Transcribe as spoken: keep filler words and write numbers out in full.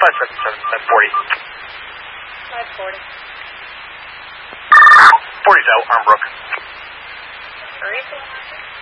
five seven seven, five forty. five forty. forty's out, Armbrook. Repeat.